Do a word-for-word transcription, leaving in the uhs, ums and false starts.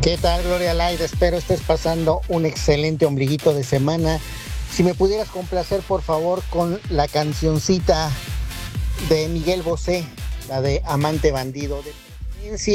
¿Qué tal, Gloria Laida? Espero estés pasando un excelente ombliguito de semana. Si me pudieras complacer, por favor, con la cancioncita de Miguel Bosé, la de Amante Bandido, de preferencia